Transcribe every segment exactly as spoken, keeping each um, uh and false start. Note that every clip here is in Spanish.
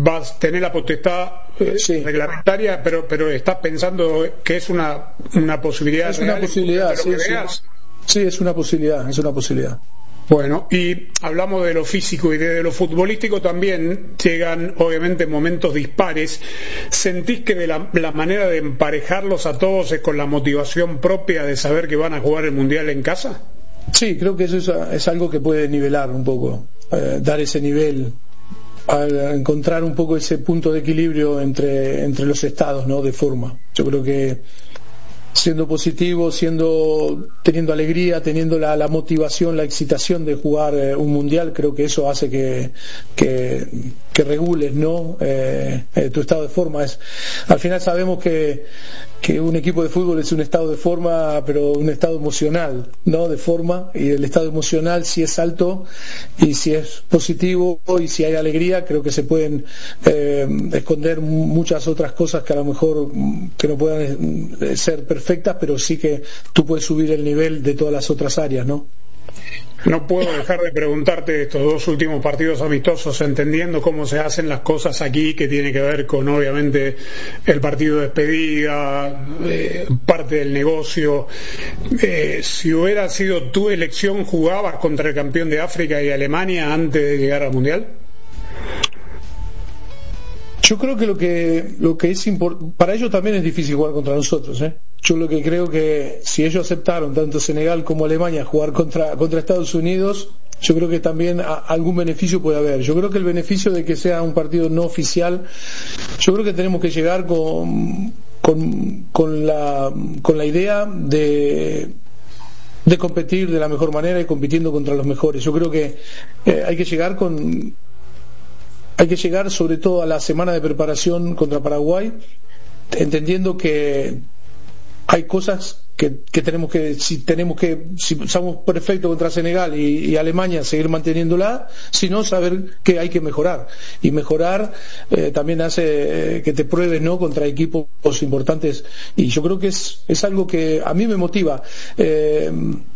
vas a tener la potestad eh, sí. reglamentaria, pero pero estás pensando que es una, una posibilidad. Es una real posibilidad, sí, sí. sí, es una posibilidad, es una posibilidad. Bueno, y hablamos de lo físico y de lo futbolístico también, llegan obviamente momentos dispares. ¿Sentís que de la, la manera de emparejarlos a todos es con la motivación propia de saber que van a jugar el Mundial en casa? Sí, creo que eso es, es algo que puede nivelar un poco, eh, dar ese nivel, a encontrar un poco ese punto de equilibrio entre, entre los estados, ¿no? De forma. Yo creo que siendo positivo, siendo teniendo alegría, teniendo la, la motivación, la excitación de jugar eh, un mundial, creo que eso hace que que, que regules, ¿no? Eh, eh, tu estado de forma. Es, al final sabemos que que un equipo de fútbol es un estado de forma, pero un estado emocional, ¿no? De forma, y el estado emocional, si es alto y si es positivo y si hay alegría, creo que se pueden eh, esconder muchas otras cosas que a lo mejor que no puedan ser perfectas, pero sí que tú puedes subir el nivel de todas las otras áreas, ¿no? No puedo dejar de preguntarte estos dos últimos partidos amistosos, entendiendo cómo se hacen las cosas aquí, que tiene que ver con obviamente el partido de despedida, eh, parte del negocio. Eh, si hubiera sido tu elección, ¿jugabas contra el campeón de África y Alemania antes de llegar al Mundial? Yo creo que lo que lo que es importante, para ellos también es difícil jugar contra nosotros, ¿eh? Yo lo que creo que si ellos aceptaron, tanto Senegal como Alemania, jugar contra contra Estados Unidos, yo creo que también a, algún beneficio puede haber. Yo creo que el beneficio de que sea un partido no oficial, yo creo que tenemos que llegar con con, con la con la idea de de competir de la mejor manera y compitiendo contra los mejores. Yo creo que eh, hay que llegar con Hay que llegar sobre todo a la semana de preparación contra Paraguay, entendiendo que hay cosas que, que tenemos que, si tenemos que, si somos perfectos contra Senegal y, y Alemania, seguir manteniéndola, sino saber que hay que mejorar. Y mejorar eh, también hace eh, que te pruebes, ¿no?, contra equipos importantes. Y yo creo que es, es algo que a mí me motiva. Eh,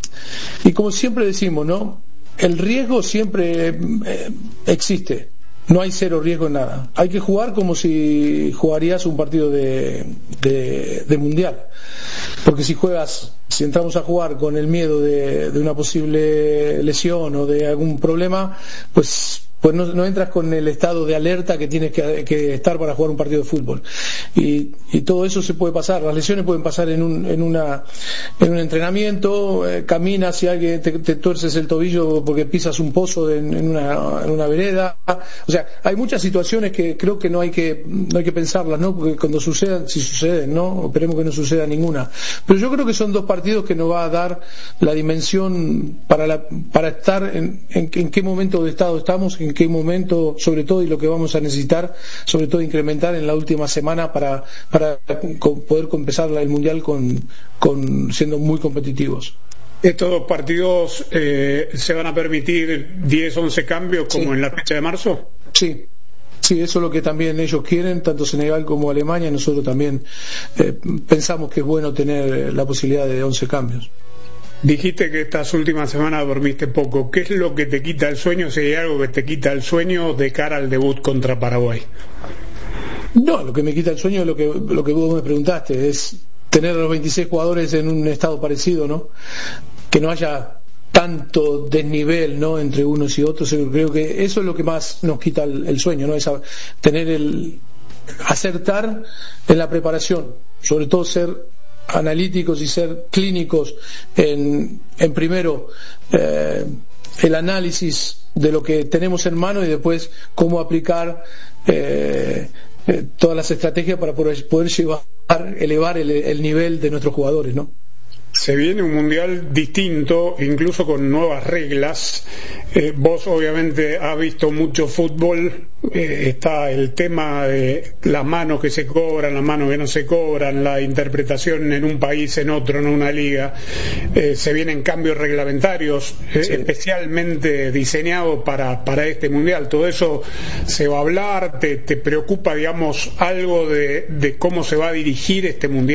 y como siempre decimos, ¿no?, el riesgo siempre eh, existe. No hay cero riesgo en nada. Hay que jugar como si jugarías un partido de, de, de mundial. Porque si juegas, si entramos a jugar con el miedo de, de una posible lesión o de algún problema, pues pues no, no entras con el estado de alerta que tienes que, que estar para jugar un partido de fútbol. Y, y todo eso se puede pasar. Las lesiones pueden pasar en un, en una, en un entrenamiento, eh, caminas y alguien te, te tuerces el tobillo porque pisas un pozo en, en, una, en una vereda. O sea, hay muchas situaciones que creo que no hay que, no hay que pensarlas, ¿no? Porque cuando sucedan, si suceden, ¿no? Esperemos que no suceda ninguna. Pero yo creo que son dos partidos que nos va a dar la dimensión para, la, para estar en, en, en qué momento de estado estamos, en qué momento, sobre todo, y lo que vamos a necesitar, sobre todo, incrementar en la última semana para, para poder empezar el Mundial con, con siendo muy competitivos. ¿Estos dos partidos eh, se van a permitir diez, once cambios como sí. en la fecha de marzo? Sí. Sí, eso es lo que también ellos quieren, tanto Senegal como Alemania. Nosotros también eh, pensamos que es bueno tener la posibilidad de once cambios. Dijiste que estas últimas semanas dormiste poco. ¿Qué es lo que te quita el sueño, si hay algo que te quita el sueño de cara al debut contra Paraguay? No, lo que me quita el sueño es lo que, lo que vos me preguntaste, es tener a los veintiséis jugadores en un estado parecido, ¿no? Que no haya tanto desnivel, ¿no?, entre unos y otros. Yo creo que eso es lo que más nos quita el, el sueño, ¿no? Es tener el acertar en la preparación, sobre todo ser analíticos y ser clínicos en, en primero eh, el análisis de lo que tenemos en mano y después cómo aplicar eh, eh, todas las estrategias para poder, poder llevar, elevar el, el nivel de nuestros jugadores, ¿no? Se viene un mundial distinto, incluso con nuevas reglas. Eh, vos obviamente has visto mucho fútbol. Eh, está el tema de las manos que se cobran, las manos que no se cobran, la interpretación en un país, en otro, en una liga. Eh, se vienen cambios reglamentarios eh, sí. especialmente diseñados para, para este mundial. Todo eso se va a hablar. ¿Te, te preocupa, digamos, algo de, de cómo se va a dirigir este mundial?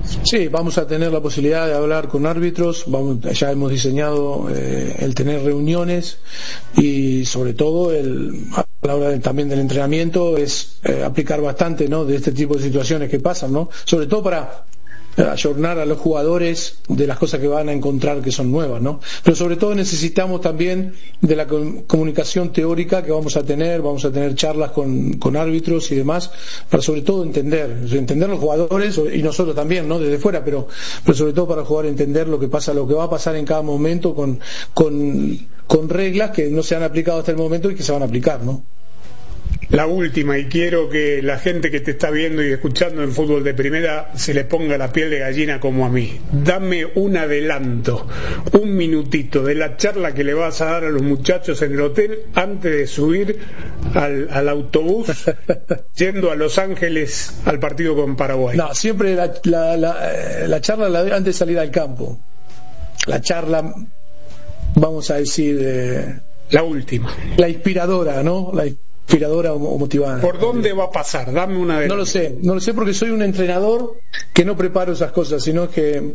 Sí, vamos a tener la posibilidad de hablar con árbitros, vamos, ya hemos diseñado eh, el tener reuniones y sobre todo el, a la hora de, también del entrenamiento es eh, aplicar bastante, ¿no?, de este tipo de situaciones que pasan, ¿no?, sobre todo para ayornar a los jugadores de las cosas que van a encontrar que son nuevas, ¿no? Pero sobre todo necesitamos también de la comunicación teórica que vamos a tener, vamos a tener charlas con, con árbitros y demás, para sobre todo entender, entender los jugadores y nosotros también, ¿no?, desde fuera, pero, pero sobre todo para jugar entender lo que pasa, lo que va a pasar en cada momento con, con, con reglas que no se han aplicado hasta el momento y que se van a aplicar, ¿no? La última, y quiero que la gente que te está viendo y escuchando en Fútbol de Primera se le ponga la piel de gallina como a mí. Dame un adelanto, un minutito de la charla que le vas a dar a los muchachos en el hotel antes de subir al, al autobús yendo a Los Ángeles al partido con Paraguay. No, siempre la, la, la, la charla la doy antes de salir al campo. La charla, vamos a decir, eh, la última, la inspiradora, ¿no? La inspiradora o motivada. ¿Por dónde va a pasar? Dame una de... No lo sé, no lo sé porque soy un entrenador que no preparo esas cosas, sino que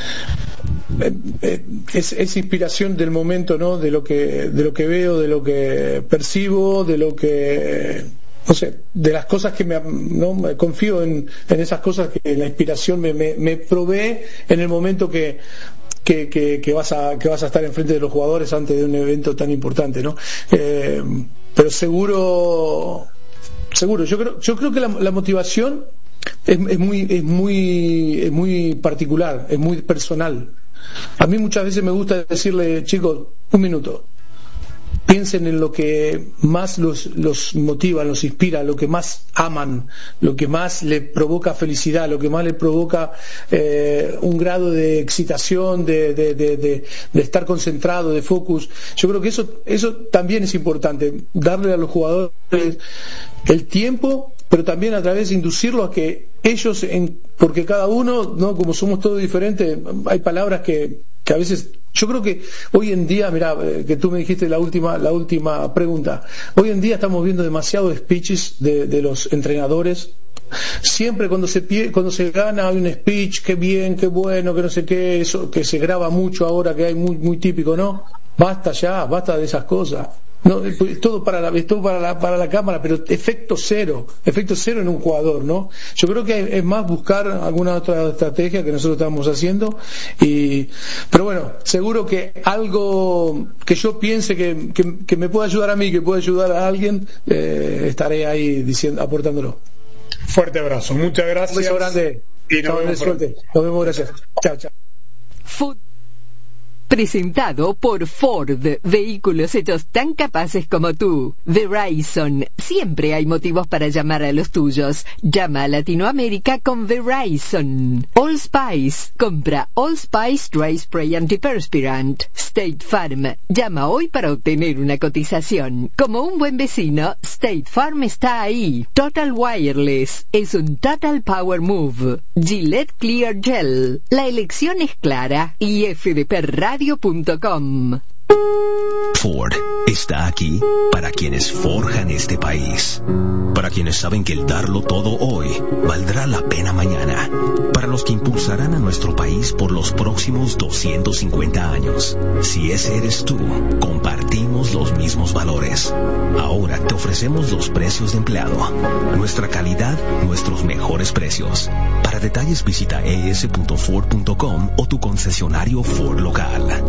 es, es inspiración del momento, ¿no?, de lo que de lo que veo, de lo que percibo, de lo que, no sé, de las cosas que me, no me confío en, en esas cosas que la inspiración me, me, me provee en el momento que Que, que, que vas a que vas a estar enfrente de los jugadores antes de un evento tan importante, ¿no? Eh, pero seguro seguro yo creo yo creo que la, la motivación es, es muy es muy es muy particular, es muy personal. A mí muchas veces me gusta decirle, chicos, un minuto, piensen en lo que más los, los motiva, los inspira, lo que más aman, lo que más le provoca felicidad, lo que más le provoca eh, un grado de excitación, de, de, de, de, de estar concentrado, de focus. Yo creo que eso, eso también es importante, darle a los jugadores el tiempo, pero también a través de inducirlos a que ellos, en, porque cada uno, no, como somos todos diferentes, hay palabras que, que a veces... Yo creo que hoy en día, mira, que tú me dijiste la última la última pregunta, hoy en día estamos viendo demasiados speeches de, de los entrenadores. Siempre cuando se pie, cuando se gana hay un speech, qué bien, qué bueno, que no sé qué, eso que se graba mucho ahora, que hay muy muy típico, ¿no? Basta ya, basta de esas cosas. No, todo para la todo para la para la cámara, pero efecto cero, efecto cero en un jugador, ¿no? Yo creo que es más buscar alguna otra estrategia que nosotros estamos haciendo, y pero bueno, seguro que algo que yo piense que, que, que me pueda ayudar a mí, que pueda ayudar a alguien, eh, estaré ahí diciendo, aportándolo. Fuerte abrazo, muchas gracias. Un beso grande. Y nos, vemos suerte. Nos vemos, gracias. Chao, chao. Food. Presentado por Ford, vehículos hechos tan capaces como tú. Verizon, siempre hay motivos para llamar a los tuyos. Llama a Latinoamérica con Verizon. All Spice, compra All Spice Dry Spray Antiperspirant. State Farm, llama hoy para obtener una cotización. Como un buen vecino, State Farm está ahí. Total Wireless, es un Total Power Move. Gillette Clear Gel, la elección es clara. Y F D P Radio punto com. Ford está aquí para quienes forjan este país, para quienes saben que el darlo todo hoy valdrá la pena mañana, para los que impulsarán a nuestro país por los próximos doscientos cincuenta años. Si ese eres tú, compartimos los mismos valores. Ahora te ofrecemos los precios de empleado, nuestra calidad, nuestros mejores precios. Para detalles visita e s punto ford punto com o tu concesionario Ford local.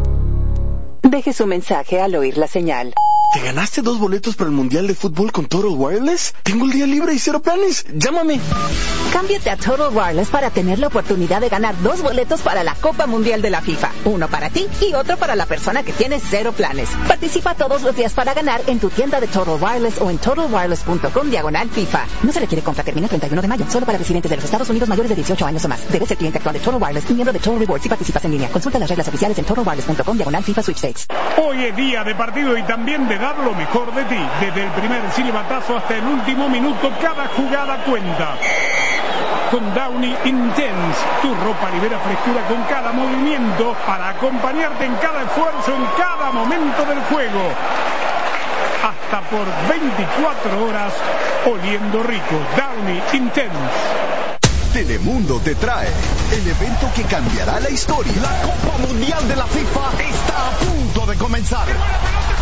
Deje su mensaje al oír la señal. ¿Te ganaste dos boletos para el Mundial de Fútbol con Total Wireless? Tengo el día libre y cero planes. Llámame. Cámbiate a Total Wireless para tener la oportunidad de ganar dos boletos para la Copa Mundial de la FIFA. Uno para ti y otro para la persona que tiene cero planes. Participa todos los días para ganar en tu tienda de Total Wireless o en total wireless punto com diagonal FIFA. No se requiere compra. Termina el treinta y uno de mayo. Solo para residentes de los Estados Unidos mayores de dieciocho años o más. Debes ser cliente actual de Total Wireless y miembro de Total Rewards si participas en línea. Consulta las reglas oficiales en total wireless punto com diagonal FIFA Sweepstakes. Hoy es día de partido y también de dar lo mejor de ti. Desde el primer silbatazo hasta el último minuto, cada jugada cuenta. Con Downy Intense, tu ropa libera frescura con cada movimiento para acompañarte en cada esfuerzo, en cada momento del juego. Hasta por veinticuatro horas oliendo rico. Downy Intense. Telemundo te trae el evento que cambiará la historia. La Copa Mundial de la FIFA está a punto de comenzar.